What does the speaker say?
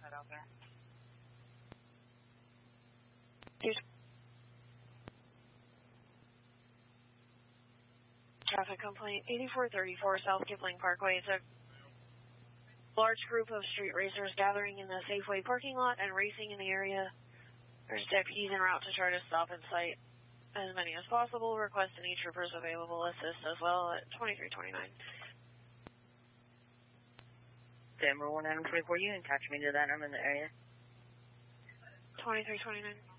head out there. Traffic complaint 8434 South Kipling Parkway. It's a large group of street racers gathering in the Safeway parking lot and racing in the area. There's deputies en route to try to stop and cite as many as possible. Request any troopers available assist as well at 2329. Denver 1924, you can catch me to that. I'm in the area. 2329.